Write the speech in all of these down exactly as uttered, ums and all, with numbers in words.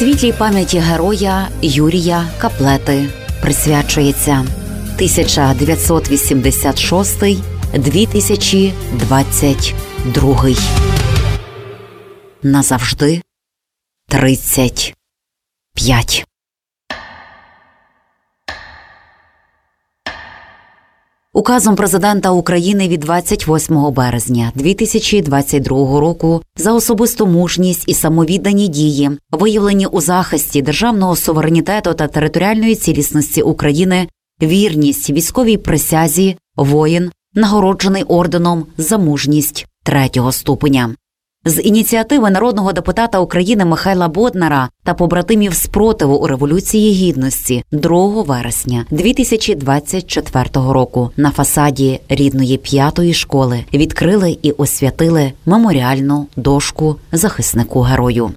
Світлій пам'яті героя Юрія Каплети присвячується тисяча дев'ятсот вісімдесят шостий - дві тисячі двадцять другий. Назавжди тридцять п'ять. Указом Президента України від двадцять восьмого березня дві тисячі двадцять другого року за особисту мужність і самовіддані дії, виявлені у захисті державного суверенітету та територіальної цілісності України, вірність військовій присязі, воїн, нагороджений орденом за мужність третього ступеня. З ініціативи народного депутата України Михайла Боднара та побратимів спротиву у Революції Гідності другого вересня дві тисячі двадцять четвертого року на фасаді рідної п'ятої школи відкрили і освятили меморіальну дошку захиснику-герою.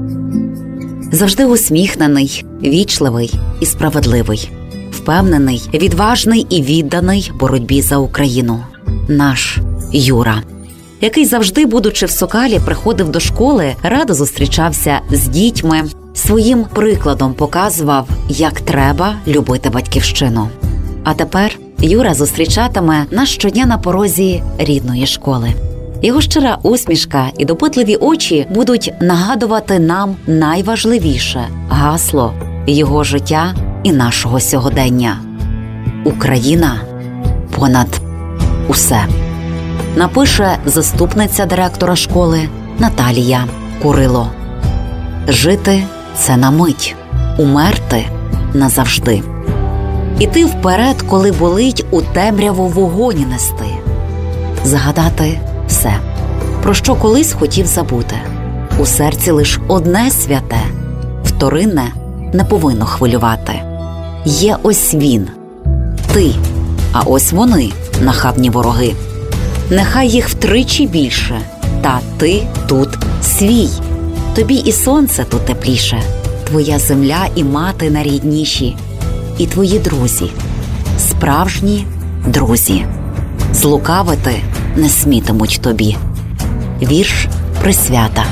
Завжди усміхнений, вічливий і справедливий, впевнений, відважний і відданий боротьбі за Україну. Наш Юра, який завжди, будучи в Сокалі, приходив до школи, радо зустрічався з дітьми, своїм прикладом показував, як треба любити батьківщину. А тепер Юра зустрічатиме нас щодня на порозі рідної школи. Його щира усмішка і допитливі очі будуть нагадувати нам найважливіше гасло його життя і нашого сьогодення. Україна понад усе. Напише заступниця директора школи Наталія Курило. Жити – це на мить, умерти – назавжди. Іти вперед, коли болить, у темряву вогонь нести. Згадати все, про що колись хотів забути. У серці лиш одне святе, вторинне не повинно хвилювати. Є ось він, ти, а ось вони, нахабні вороги. Нехай їх втричі більше, та ти тут свій. Тобі і сонце тут тепліше, твоя земля і мати найрідніші, і твої друзі, справжні друзі. Злукавити не смітимуть тобі. Вірш присвята.